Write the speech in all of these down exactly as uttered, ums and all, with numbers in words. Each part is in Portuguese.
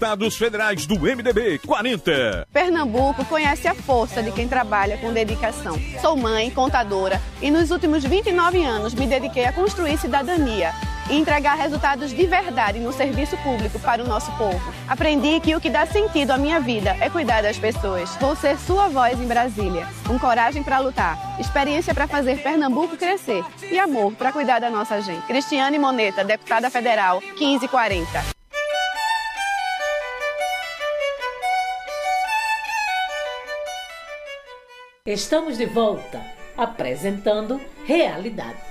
deputados federais do M D B, quarenta. Pernambuco conhece a força de quem trabalha com dedicação. Sou mãe, contadora e nos últimos vinte e nove anos me dediquei a construir cidadania e entregar resultados de verdade no serviço público para o nosso povo. Aprendi que o que dá sentido à minha vida é cuidar das pessoas. Vou ser sua voz em Brasília. Com coragem para lutar, experiência para fazer Pernambuco crescer e amor para cuidar da nossa gente. Cristiane Moneta, deputada federal, quinze quarenta. Estamos de volta, apresentando Realidades.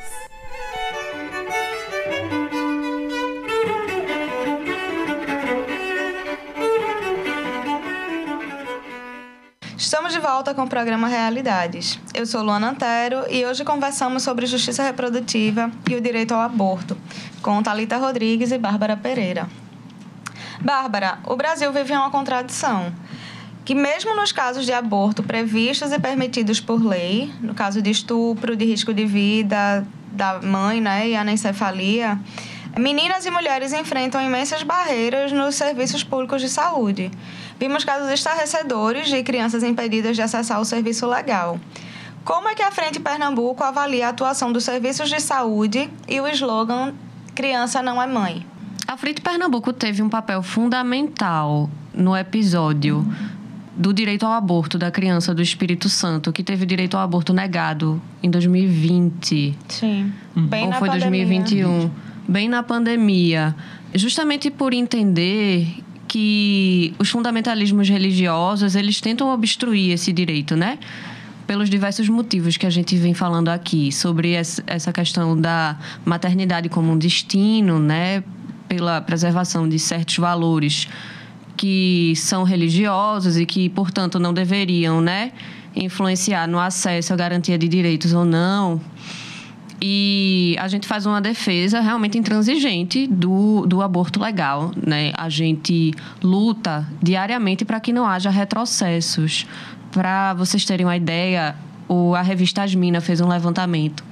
Estamos de volta com o programa Realidades. Eu sou Luana Antero e hoje conversamos sobre justiça reprodutiva e o direito ao aborto, com Thalita Rodrigues e Bárbara Pereira. Bárbara, o Brasil vive uma contradição, que mesmo nos casos de aborto previstos e permitidos por lei, no caso de estupro, de risco de vida da mãe, né, e anencefalia, meninas e mulheres enfrentam imensas barreiras nos serviços públicos de saúde. Vimos casos estarrecedores de crianças impedidas de acessar o serviço legal. Como é que a Frente Pernambuco avalia a atuação dos serviços de saúde e o slogan "Criança não é mãe"? A Frente Pernambuco teve um papel fundamental no episódio do direito ao aborto da criança do Espírito Santo, que teve o direito ao aborto negado em dois mil e vinte. Sim, bem ou na foi pandemia. dois mil e vinte e um, bem na pandemia. Justamente por entender que os fundamentalismos religiosos, eles tentam obstruir esse direito, né? Pelos diversos motivos que a gente vem falando aqui, sobre essa questão da maternidade como um destino, né? Pela preservação de certos valores que são religiosos e que, portanto, não deveriam, né, influenciar no acesso à garantia de direitos ou não. E a gente faz uma defesa realmente intransigente do, do aborto legal, né? A gente luta diariamente para que não haja retrocessos. Para vocês terem uma ideia, o, a revista Asmina fez um levantamento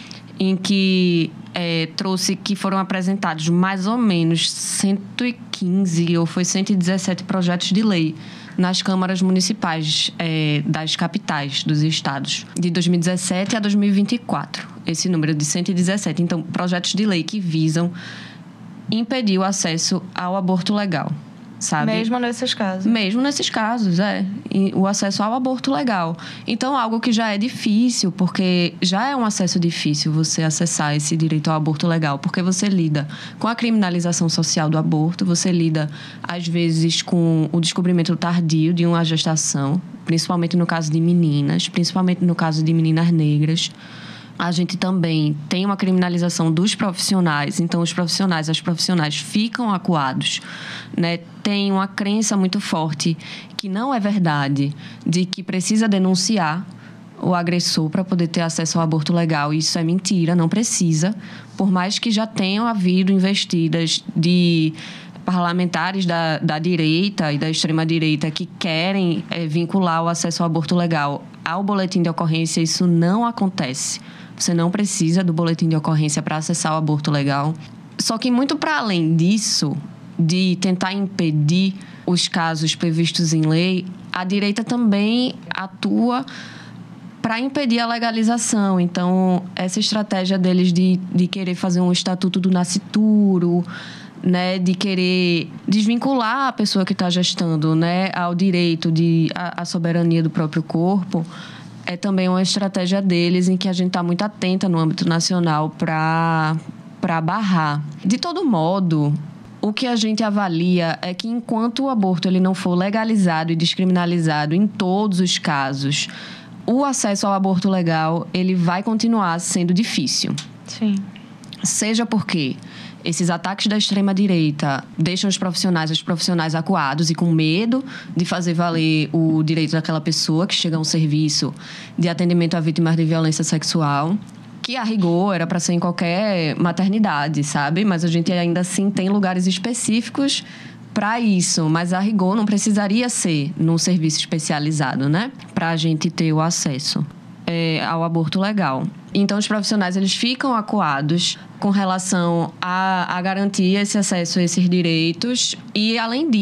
em que é, trouxe que foram apresentados mais ou menos cento e quinze ou foi cento e dezessete projetos de lei nas câmaras municipais é, das capitais dos estados, de dois mil e dezessete a dois mil e vinte e quatro. Esse número de cento e dezessete. Então, projetos de lei que visam impedir o acesso ao aborto legal, sabe? Mesmo nesses casos. Mesmo nesses casos, é. E o acesso ao aborto legal. Então, algo que já é difícil, porque já é um acesso difícil você acessar esse direito ao aborto legal, porque você lida com a criminalização social do aborto, você lida, às vezes, com o descobrimento tardio de uma gestação, principalmente no caso de meninas, principalmente no caso de meninas negras. A gente também tem uma criminalização dos profissionais, então os profissionais, as profissionais ficam acuados, né? Tem uma crença muito forte que não é verdade, de que precisa denunciar o agressor para poder ter acesso ao aborto legal. Isso é mentira, não precisa, por mais que já tenham havido investidas de parlamentares da, da direita e da extrema-direita que querem é, vincular o acesso ao aborto legal ao boletim de ocorrência. Isso não acontece. Você não precisa do boletim de ocorrência para acessar o aborto legal. Só que muito para além disso, de tentar impedir os casos previstos em lei, a direita também atua para impedir a legalização. Então, essa estratégia deles de, de querer fazer um estatuto do nascituro, né, de querer desvincular a pessoa que está gestando, né, ao direito de à soberania do próprio corpo, é também uma estratégia deles em que a gente está muito atenta no âmbito nacional para para barrar. De todo modo, o que a gente avalia é que enquanto o aborto ele não for legalizado e descriminalizado em todos os casos, o acesso ao aborto legal ele vai continuar sendo difícil. Sim. Seja porque esses ataques da extrema-direita deixam os profissionais, os profissionais acuados e com medo de fazer valer o direito daquela pessoa que chega a um serviço de atendimento a vítimas de violência sexual, que a rigor era para ser em qualquer maternidade, sabe? Mas a gente ainda assim tem lugares específicos para isso, mas a rigor não precisaria ser num serviço especializado, né? Para a gente ter o acesso é, ao aborto legal. Então, os profissionais eles ficam acuados com relação a, a garantir esse acesso a esses direitos e, além disso,